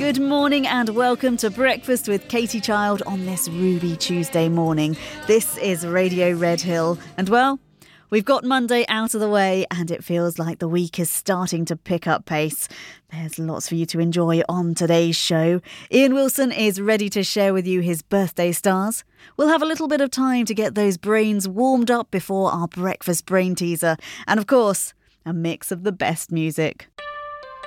Good morning and welcome to Breakfast with Katie Child on this Ruby Tuesday morning. This is Radio Red Hill and well, we've got Monday out of the way and it feels like the week is starting to pick up pace. There's lots for you to enjoy on today's show. Ian Wilson is ready to share with you his birthday stars. We'll have a little bit of time to get those brains warmed up before our breakfast brain teaser. And of course, a mix of the best music.